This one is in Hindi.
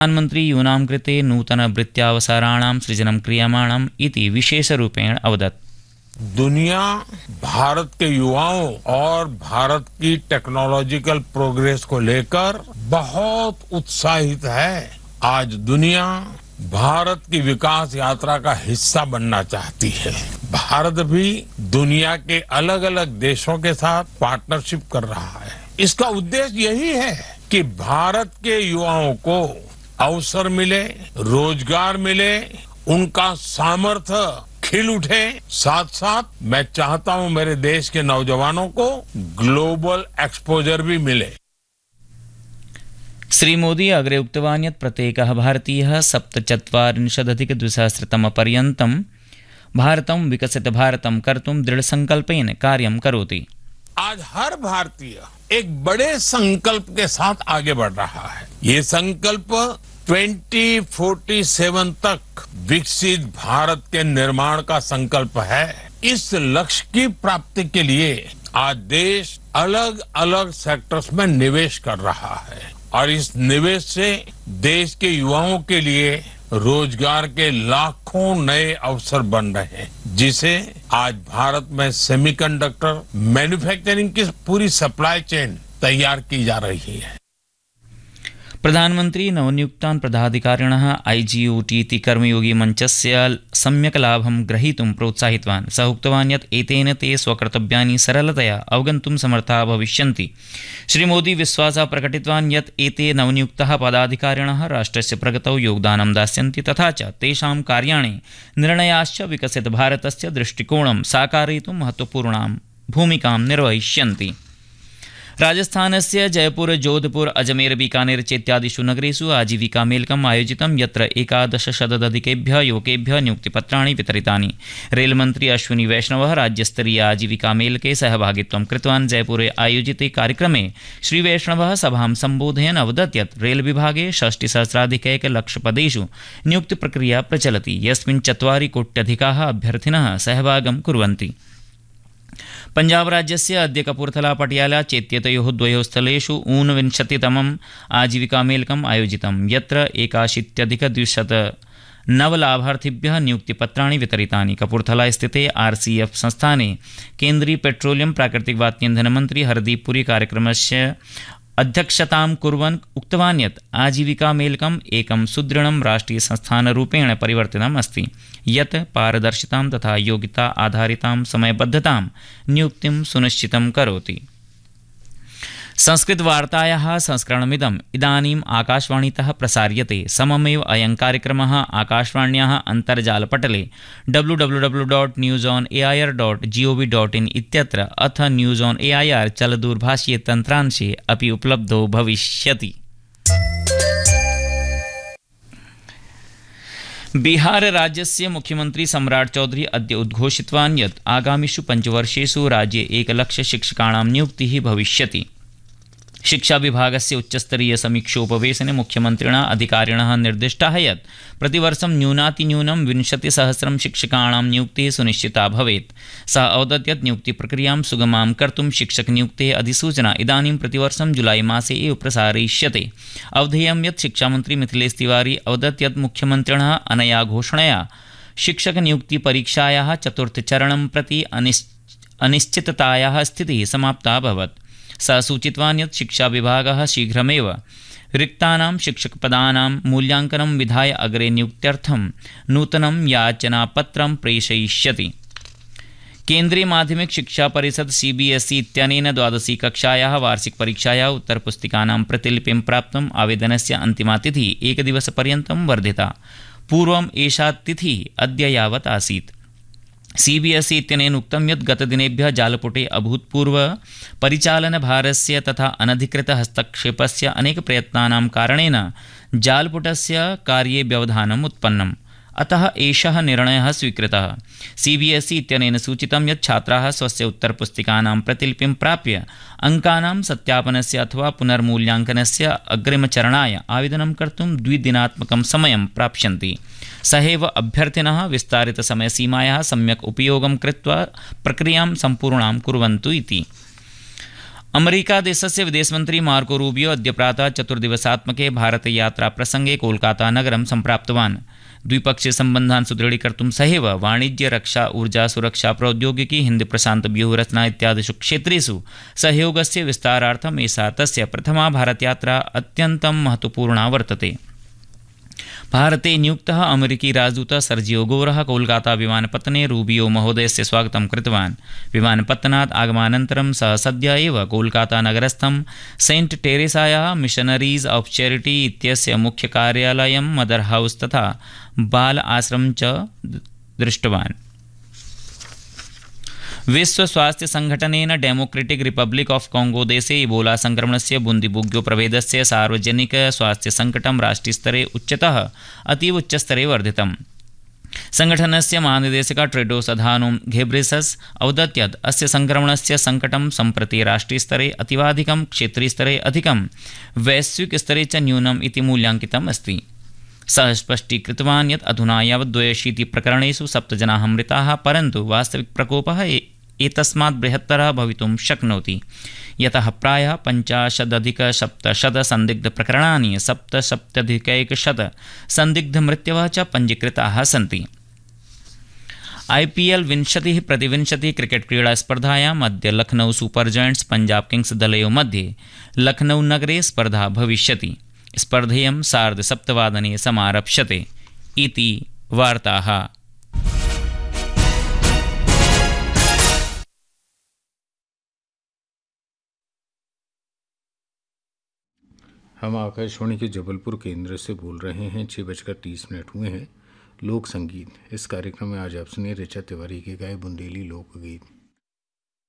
प्रधानमन्त्री यूनां कृते नूतनवृत्त्यावसराणां सृजनं क्रियमाणम् इति विशेषरूपेण अवदत्। दुनिया भारत के युवाओं और भारत की टेक्नोलॉजिकल प्रोग्रेस को लेकर बहुत उत्साहित है। आज दुनिया भारत की विकास यात्रा का हिस्सा बनना चाहती है। भारत भी दुनिया के अलग अलग देशों के साथ पार्टनरशिप कर रहा है। इसका उद्देश्य यही है कि भारत के युवाओं को अवसर मिले, रोजगार मिले, उनका सामर्थ्य खिल उठे। साथ साथ मैं चाहता हूं मेरे देश के नौजवानों को ग्लोबल एक्सपोजर भी मिले। श्रीमोदी अग्रे उक्तवान् यत् प्रत्येकः भारतीयः 47,200-तमपर्यन्तं भारतं विकसितभारतं कर्तुं दृढ़संकल्पेन कार्यं करोति। आज हर भारतीय एक बड़े संकल्प के साथ आगे बढ़ रहा है। ये संकल्प 2047 तक विकसित भारत के निर्माण का संकल्प है। इस लक्ष्य की प्राप्ति के लिए आज देश अलग अलग सेक्टर्स में निवेश कर रहा है और इस निवेश से देश के युवाओं के लिए रोजगार के लाखों नए अवसर बन रहे हैं, जिसे आज भारत में सेमीकंडक्टर मैन्युफैक्चरिंग की पूरी सप्लाई चेन तैयार की जा रही है। प्रधानमंत्री नवनियुक्तान् पदाधिकारिणः IGOT इति कर्मयोगी मञ्चस्य सम्यक् लाभं ग्रहीतुं प्रोत्साहितवान्। सः उक्तवान् यत् एतेन ते स्वकर्तव्यानि सरलतया अवगन्तुं समर्थाः भविष्यन्ति। श्रीमोदी विश्वासः प्रकटितवान् यत् एते नवनियुक्ताः पदाधिकारिणः राष्ट्रस्य प्रगतौ योगदानं दास्यन्ति तथा च तेषां कार्याणि निर्णयाश्च विकसितभारतस्य दृष्टिकोणं साकारयितुं महत्वपूर्णां भूमिकां निर्वहिष्यन्ति। राजस्थानस्य जयपुर, जोधपुर, अजमेर, बीकानेर चेत्यादिषु नगरेषु आजीविका मेलकम् आयोजितं यत्र 11,000 युवकेभ्यः नियुक्तिपत्राणि वितरितानि। रेलमन्त्री अश्विनी वैष्णवः राज्यस्तरीय आजीविका मेलके सहभागित्वं कृतवान्। जयपुरे आयोजिते कार्यक्रमे श्रीवैष्णवः सभां सम्बोधयन् अवदत् यत् रेलविभागे 60,000-1,00,000 नियुक्तिप्रक्रिया प्रचलति, यस्मिन् 4 कोट्यधिकाः अभ्यर्थिनः सहभागं कुर्वन्ति। पंजाब राज्यस्य अद्य कपूरथला पटियाला चेत्यतयोः द्वयोः स्थलेषु 49तमम् आजीविकामेलकम् आयोजितं, यत्र 81,200 नवलाभार्थिभ्यः नियुक्तिपत्राणि वितरितानि। कपूरथला स्थिते RCF संस्थाने केन्द्रीय पेट्रोलियम प्राकृतिक वातईन्धन मंत्री हरदीप पुरी कार्यक्रमस्य अध्यक्षतां कुर्वन् उक्तवान् यत् आजीविकामेलकम् एकं सुदृढं राष्ट्रियसंस्थानरूपेण परिवर्तितम् अस्ति, यत् पारदर्शितां तथा योग्यता आधारितां समयबद्धतां नियुक्तिं सुनिश्चितं करोति। संस्कृतवार्तायाः संस्करणमिदम् इदानीम् आकाशवाणीतः प्रसार्यते। सममेव अयं कार्यक्रमः आकाशवाण्याः अन्तर्जालपटले www.newsonair.gov.in इत्यत्र अथ न्यूज़ ऑन AIR चलदूरभाषीय तन्त्रांशे अपि उपलब्धो भविष्यति। बिहार राज्यस्य मुख्यमंत्री सम्राट चौधरी अद्य उद्घोषितवान् यत् आगामिषु 5 वर्षेषु राज्ये 1,00,000 शिक्षकाणां नियुक्तिः भविष्यति। शिक्षा विभागस्य उच्चस्तरीय समीक्षोपवेशने मुख्यमन्त्रिणा अधिकारिणः निर्दिष्टाः यत् प्रतिवर्षं न्यूनातिन्यूनं 20,000 शिक्षकाणां नियुक्तिः सुनिश्चिता भवेत्। सः अवदत् यत् नियुक्तिप्रक्रियां सुगमां कर्तुं शिक्षकनियुक्तेः अधिसूचना इदानीं प्रतिवर्षं जुलाई मासे एव प्रसारयिष्यते। अवधेयं यत् शिक्षामन्त्री मिथिलेश तिवारी अवदत् यत् मुख्यमन्त्रिणः अनया घोषणया शिक्षकनियुक्तिपरीक्षायाः 4th चरणं प्रति अनिश्चिततायाः स्थितिः समाप्ता अभवत्। सः सूचितवान् यत् शिक्षा विभागः शीघ्रमेव रिक्तानां शिक्षकपदानां मूल्यांकनं विधाय अग्रे नियुक्त्यर्थं नूतनं याचनापत्रं प्रेषयिष्यति। केन्द्रीय माध्यमिक शिक्षा परिषद CBSE इत्यनेन 12वी कक्षायाः वार्षिकपरीक्षायाः उत्तरपुस्तिकानां प्रतिलिपिं प्राप्तुम् आवेदनस्य अन्तिमा तिथिः एकदिवसपर्यन्तं वर्धिता। पूर्वम् एषा तिथिः अद्य यावत् आसीत्। CBSE इत्यनेन उक्तं यत् गतदिनेभ्यः जालपुटे अभूतपूर्व परिचालनभारस्य तथा अनधिकृत हस्तक्षेपस्य अनेकप्रयत्नानां कारणेन जालपुटस्य कार्ये व्यवधानम् उत्पन्नम्, अतः एषः निर्णयः स्वीकृतः। CBSE इत्यनेन सूचितं यत् छात्राः स्वस्य उत्तरपुस्तिकानां प्रतिलिपिं प्राप्य अङ्कानां सत्यापनस्य अथवा पुनर्मूल्याङ्कनस्य अग्रिमचरणाय आवेदनं कर्तुं 2 दिनात्मकं समयं प्राप्स्यन्ति। सहैव अभ्यर्थिनः विस्तारितसमयसीमायाः सम्यक् उपयोगं कृत्वा प्रक्रियां सम्पूर्णां कुर्वन्तु इति। अमेरिकादेशस्य विदेशमन्त्री मार्को रूबियो अद्य प्रातः चतुर्दिवसात्मके भारतयात्राप्रसङ्गे कोलकातानगरं सम्प्राप्तवान्। द्विपक्षीयसम्बन्धान् सुदृढीकर्तुं सहैव वाणिज्य, रक्षा, ऊर्जा, सुरक्षा, प्रौद्योगिकी, हिन्द प्रशान्त व्यूहरचना इत्यादिषु क्षेत्रेषु सहयोगस्य विस्तारार्थम् एषा तस्य प्रथमा भारतयात्रा अत्यन्तं महत्वपूर्णा वर्तते। भारते नियुक्तः अमेरिकी राजदूतः सर्जियो गोरः कोलकाता विमानपत्तने रूबियो महोदयस्य स्वागतं कृतवान्। विमानपत्तनात् आगमनानन्तरं सः सद्य एव कोलकातानगरस्थं सेण्ट् टेरेसायाः मिशनरीज़ ऑफ चैरिटी इत्यस्य मुख्यकार्यालयं, मदर हाउस तथा बाल आश्रमं च दृष्टवान्। विश्व स्वास्थ्य संघटनेन डेमोक्रेटिक रिपब्लिक ऑफ कांगो देशे इबोला संक्रमणस्य बुन्दिबुग्यो प्रभेदस्य सार्वजनिक स्वास्थ्य संकटं राष्ट्रीयस्तरे उच्चतः अतीव उच्चस्तरे वर्धितम्। संघटनस्य महानिदेशकः टेड्रोस अधानोम घेब्रेसस् अवदत् यत् अस्य संक्रमणस्य संकटं सम्प्रति राष्ट्रीयस्तरे अतीवाधिकं, क्षेत्रीयस्तरे अधिकं, वैश्विकस्तरे च न्यूनम् इति मूल्याङ्कितम् अस्ति। सः स्पष्टीकृतवान् यत् अधुना यावत् 62 प्रकरणेषु 7 जनाः मृताः, परन्तु वास्तविक प्रकोपः एतस्मात् बृहत्तरः भवितुं शक्नोति, यतः प्रायः 50,700 संदिग्धप्रकरणानि, 77,100 संदिग्धमृत्यवः च पञ्जीकृताः सन्ति। IPL 20-20 क्रिकेट क्रीडा स्पर्धायाम् अद्य Lucknow super giants Punjab Kings दलयोः मध्ये लखनऊ नगरे स्पर्धा भविष्यति। स्पर्धेयं 7:30 समारप्स्यते इति वार्ताः। हम आकाशवाणी के जबलपुर केंद्र से बोल रहे हैं। 6:30 हुए हैं। लोक संगीत इस कार्यक्रम में आज आप सुनिए ऋचा तिवारी के गाए बुंदेली लोकगीत।